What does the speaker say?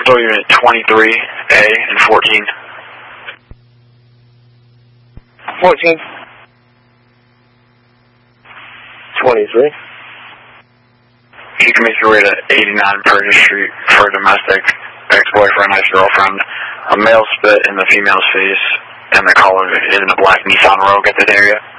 Patrol Unit 23A and 14. 14. 23. You can make your way to 89 Purchase Street for a domestic ex-boyfriend, ex-girlfriend. A male spit in the female's face, and the caller is in a black Nissan Rogue at this area.